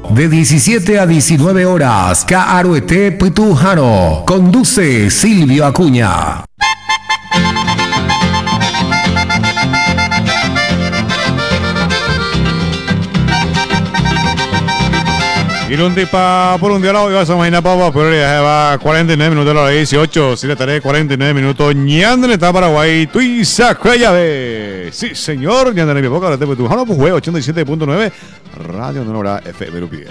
de 17 a 19 horas, Caruete Pitujano. Conduce Silvio Acuña. Irundi por un día la hoy somos en Papa, pero ya va 49 minutos a la hora 18, si le estaré 49 minutos, ñandale está Paraguay, Tuiza, Crayave. Sí, señor, ñandale mi boca, ahora te voy a tu pues juego 87.9, Radio Sonora FM Lupia.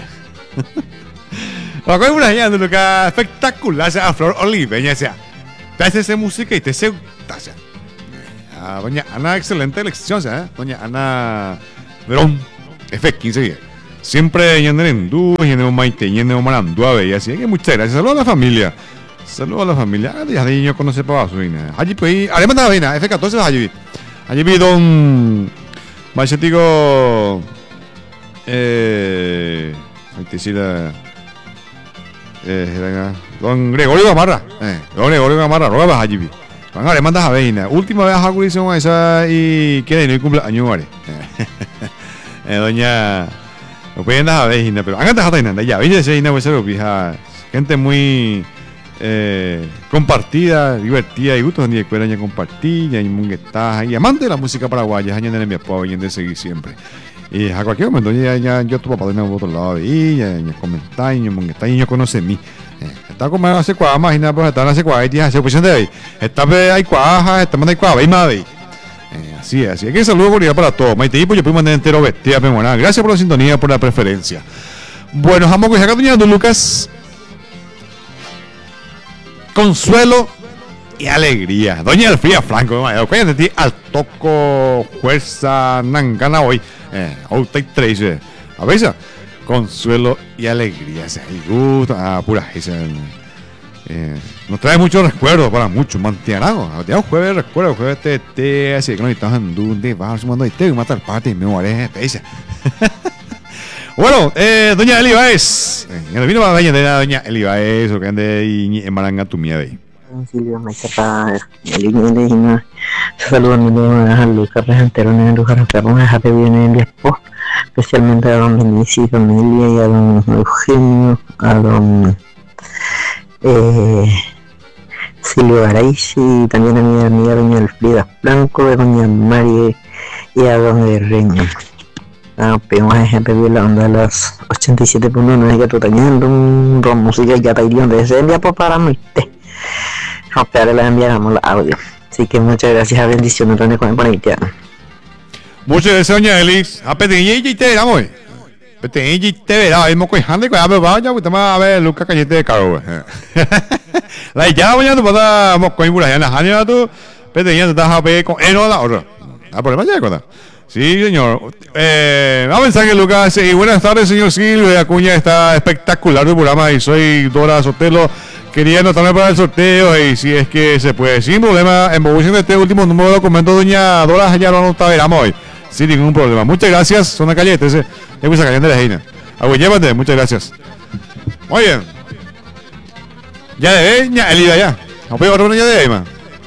La cosa es una ñandale, Luca, espectacular, sea Flor Oliveña, sea. Te hace esa música y te se gusta, sea. Doña Ana, excelente elección, sea, doña Ana Verón, F15 bien. Siempre Yanderendú, Yanderendú Maite, Yanderendú Marandúa, y así que muchas gracias. Saludos a la familia. Saludos a la familia. Ya de niño conoce para su vina. Allí pues, además de la vina, F14 vas allí. Allí vi don Machetico. Don Gregorio Gamarra. Don Gregorio Gamarra, roba vas allí vi. Van además de la vina. Última vez a Jacurición esa y que no cumpleaños, ¿vale? Doña. No pueden dejar de ir, pero hagan dejar de ir. Ya, vine a decir, gente muy compartida, divertida y gusto de escuela ya compartir, ya monguetaja y amante de la música paraguaya, ya en mi apoyo y en de seguir siempre. Y a cualquier momento ya yo tu papá de otro lado y ya comentar y monguetaja y yo conoce mí. Está como hace cuadra, imagina, pues está hace cuadra y tiene hace posición de ahí. Está ahí cuaja, está mandando cuadra y más de ahí. Así es, así que saludos cordial para todos. Maite, pues yo puedo mandar entero vestida, pero bueno, gracias por la sintonía, por la preferencia. Bueno, vamos con acá, doña Lucas. Consuelo y alegría. Doña Elfría Franco, cuéntate de ti al toco, fuerza, nangana hoy. Outai 3, a ver, consuelo y alegría. Se gusta, pura esa. Nos trae muchos recuerdos para muchos mantianados. Ya jueves recuerdo, jueves te así que no estamos en donde vas sumando y te mata el parte y me muere especie. Bueno, doña Eli Baez. En el vino va a venir de doña Eli Baez, o que ande y en Maranga tu mía de. Silvio me sepa el niño saludo a mi a Lucas Rejantero en Lucas Fernández a que viene en Viespo, especialmente a don Benicio y familia y a don Eugenio, a don Silvio Garay y también a mi amiga doña Elfrida Blanco, a doña María y a don Herreño. Pedimos ejemplo de la onda de las 87.9 que tú tenías un música ya te irían de ese día para mí. Pero le enviáramos el audio. Así que muchas gracias, bendiciones con el panitiano. Muchas gracias, doña Elis. A pedir y te damos. Pedir te verá, el moco y hande con la vaya, pues toma a ver Lucas Cañete de Caro. La ya mañana tú vas moco y buraya en la jania tú, pedir te das a ver con él o la otra. Ah, por el mañana, ¿verdad? Sí, señor. Vamos a pensar que Lucas, y buenas tardes, señor Silvio Acuña, está espectacular el programa y soy Dora Sotelo. Quería anotarme para el sorteo y si es que se puede, sin problema, en evolución de este último número de documento, doña Dora ya lo anota, veramos hoy, sin ningún problema. Muchas gracias, son calle, ese, ya voy a sacar de la reina. Llévate, muchas gracias. Muy bien. Ya de ya el ida ya. No puedo otro ya de ahí, man.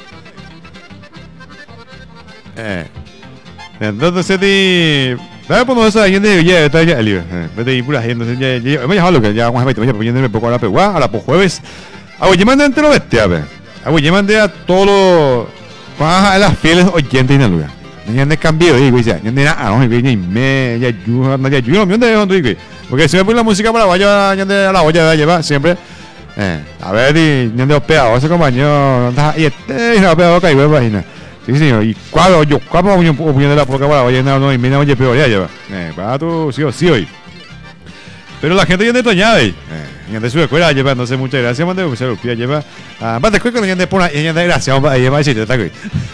Entonces, ¿sabes por dónde esa gente de Villa está ya el ida? Vete y pura gente, ya me llamo lo que ya vamos a ver, voy a ponerme poco a la pegua, ahora por jueves. Oye, mande entero bestia, ve. Oye, mande a todos los a las fieles oyentes en el lugar. No hay cambio, digo, ya. No hay nada, no hay me, ya yo, no hay yo, no me dónde digo. Porque si me pone la música para vaya, ya de la olla lleva siempre. A ver, y ya de opeado, ese compañero, y este, no opeado acá y ve página. Sí, señor. Y cuando yo, cuando opinión de la poca para vaya, no, y me oye peor ya lleva. Para tú, sí o sí hoy. Pero la gente ya de Toñada, de su escuela lleva, no sé, muchas gracias, mande, pues se lleva. Más después cuando ya de pone, ya de gracias, vamos a llevar ese detalle.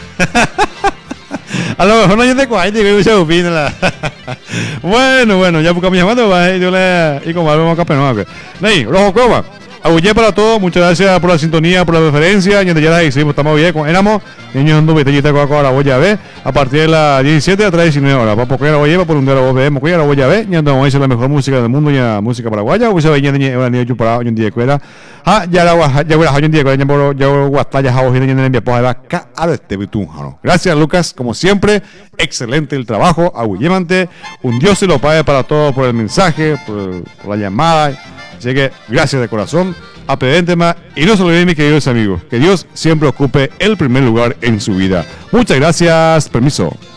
A lo mejor no hay de cuarenta y se opina. Bueno, ya buscamos llamando, yo le y como vamos a campeonar. Nei, rojo coma. Agullé para todos, muchas gracias por la sintonía, por la referencia. Y ya hicimos, estamos bien con éramos. Niños anduve botellita Coca-Cola la voy a ver a partir de las 17 hasta las 19 horas. Para porque la voy a llevar por un día la voy a ver, la voy a ver. Ya andamos a hacer la mejor música del mundo, ya música paraguaya. Uy, se veía una niña chuparada, un día que era. Ya la ya voy a un día que era, ya guastalla, ya voy a en mi apoyo de vaca a este bitújano. Gracias, Lucas, como siempre. Excelente el trabajo, agullémante. Un Dios se lo pague para todos por el mensaje, por la llamada. Así que gracias de corazón, apedente más, y no se olviden, mis queridos amigos, que Dios siempre ocupe el primer lugar en su vida. Muchas gracias, permiso.